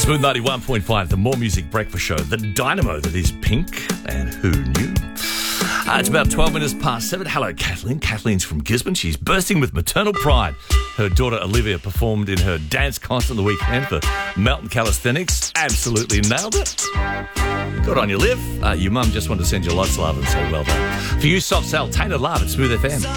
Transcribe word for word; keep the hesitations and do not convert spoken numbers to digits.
Smooth ninety-one point five, the More Music Breakfast Show, the dynamo that is Pink, and who knew? Uh, it's about twelve minutes past seven. Hello, Kathleen. Kathleen's from Gisborne. She's bursting with maternal pride. Her daughter Olivia performed in her dance concert the weekend for Melton Calisthenics. Absolutely nailed it. Good on you, Liv. Uh, your mum just wanted to send you lots of love and say well done. For you, soft sell, Tainted Love at Smooth F M.